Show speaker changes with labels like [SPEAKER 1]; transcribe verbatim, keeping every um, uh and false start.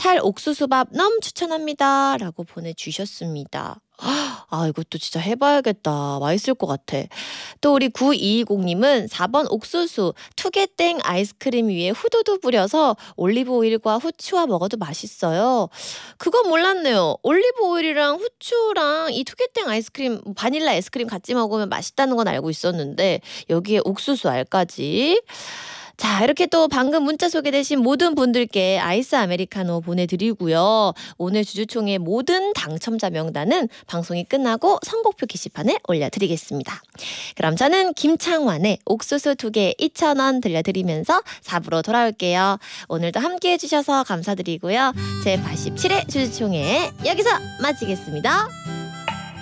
[SPEAKER 1] 살 옥수수밥 너무 추천합니다 라고 보내주셨습니다. 아, 이것도 진짜 해봐야겠다. 맛있을 것 같아. 또 우리 구이이공님은 사 번 옥수수 투게땡 아이스크림 위에 후두두 뿌려서 올리브 오일과 후추와 먹어도 맛있어요. 그건 몰랐네요. 올리브 오일이랑 후추랑 이 투게땡 아이스크림, 바닐라 아이스크림 같이 먹으면 맛있다는 건 알고 있었는데 여기에 옥수수 알까지. 자, 이렇게 또 방금 문자 소개되신 모든 분들께 아이스 아메리카노 보내드리고요. 오늘 주주총회 모든 당첨자 명단은 방송이 끝나고 선곡표 게시판에 올려드리겠습니다. 그럼 저는 김창완의 옥수수 두 개 이천 원 들려드리면서 사 부로 돌아올게요. 오늘도 함께해 주셔서 감사드리고요. 제팔십칠 회 주주총회 여기서 마치겠습니다.